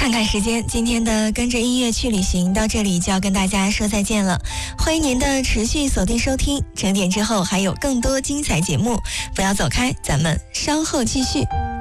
看看时间，今天的跟着音乐去旅行到这里就要跟大家说再见了。欢迎您的持续锁定收听，整点之后还有更多精彩节目，不要走开，咱们稍后继续。